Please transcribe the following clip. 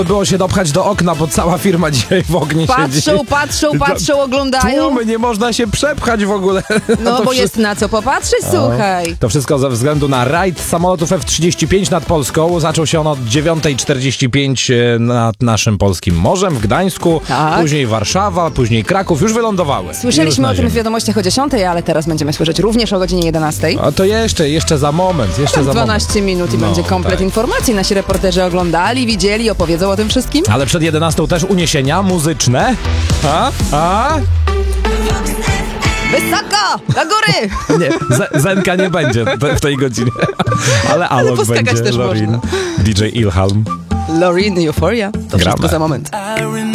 Było się dopchać do okna, bo cała firma dzisiaj w ognie siedzi. Patrzą, oglądają. Tłumy, nie można się przepchać w ogóle. No bo jest na co popatrzeć, słuchaj. To wszystko ze względu na rajd samolotów F-35 nad Polską. Zaczął się on od 9:45 nad naszym polskim morzem w Gdańsku, później Warszawa, później Kraków. Już wylądowały. Słyszeliśmy o tym w wiadomościach o 10, ale teraz będziemy słyszeć również o godzinie 11. A to jeszcze za moment. 12 minut i będzie komplet informacji. Nasi reporterzy oglądali, widzieli, opowiedzą o tym wszystkim. Ale przed 11 też uniesienia muzyczne. Wysoko! Do góry! Nie, Zenka nie będzie w tej godzinie. Ale Alok poskakać będzie, też Lorin, można. DJ Ilhalm. Lorin, Euphoria. To wszystko za moment.